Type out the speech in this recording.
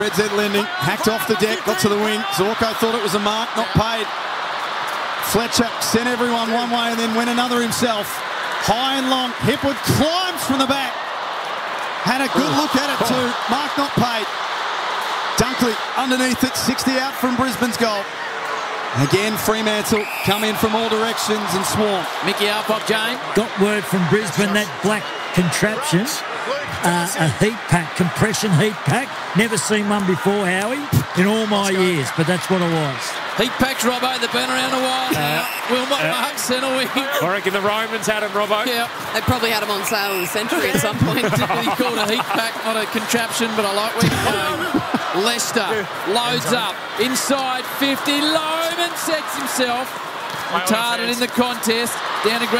Red Z Lending, hacked off the deck, got to the wing. Zorko thought it was a mark, not paid. Fletcher sent everyone one way and then went another himself. High and long, Hipwood climbs from the back. Had a good look at it too, mark not paid. Dunkley underneath it, 60 out from Brisbane's goal. Again, Fremantle come in from all directions and swarm. Mickey Alpop, Jane. Got word from Brisbane that black contraption, a heat pack, compression heat pack. Never seen one before, Howie, in all my years, but that's what it was. Heat packs, Robbo. They've been around a while now. Wilmot Mark, centre wing. I reckon the Romans had him, Robbo. Yeah. They probably had him on sale in the Century at some point. He called a heat pack, not a contraption, but I like where you're going. Lester loads up. Inside 50. Loman sets himself. Retarded in the contest. Down to